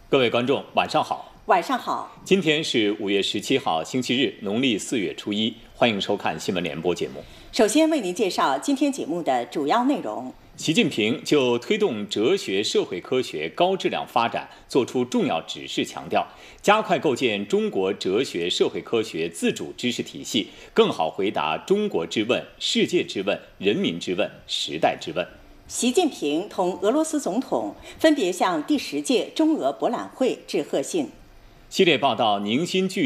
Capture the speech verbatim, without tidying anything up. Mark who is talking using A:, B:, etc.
A: 各位观众，晚上好。
B: 晚上好。
A: 今天是五月十七号，星期日，农历四月初一。欢迎收看新闻联播节目。
B: 首先为您介绍今天节目的主要内容。
A: 习近平就推动哲学社会科学高质量发展作出重要指示，强调加快构建中国哲学社会科学自主知识体系，更好回答中国之问、世界之问、人民之问、时代之问。
B: 习近平同俄罗斯总统分别向第十届中俄博览会致贺信。
A: 系列报道凝心聚